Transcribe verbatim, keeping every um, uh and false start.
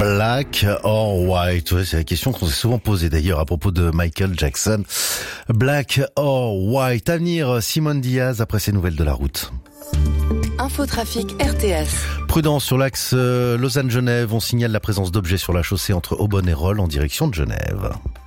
Black or white? Ouais, c'est la question qu'on s'est souvent posée d'ailleurs à propos de Michael Jackson. Black or white? À venir, Simone Diaz après ces nouvelles de la route. Infotrafic R T S. Prudence sur l'axe Lausanne-Genève. On signale la présence d'objets sur la chaussée entre Aubonne et Rolle en direction de Genève.